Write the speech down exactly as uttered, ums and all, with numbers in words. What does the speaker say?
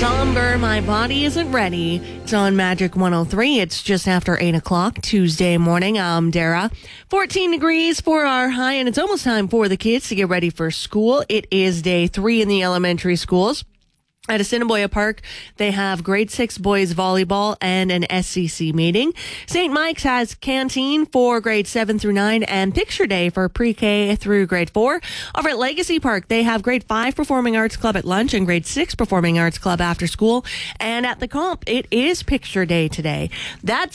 Somber, My Body Isn't Ready. It's on Magic one oh three. It's just after eight o'clock Tuesday morning. I'm Dara. fourteen degrees for our high, and it's almost time for the kids to get ready for school. It is day three in the elementary schools. At Assiniboia Park, they have grade six boys volleyball and an S C C meeting. Saint Mike's has canteen for grade seven through nine and picture day for pre-K through grade four. Over at Legacy Park, they have grade five Performing Arts Club at lunch and grade six Performing Arts Club after school. And at the Comp, it is picture day today. That's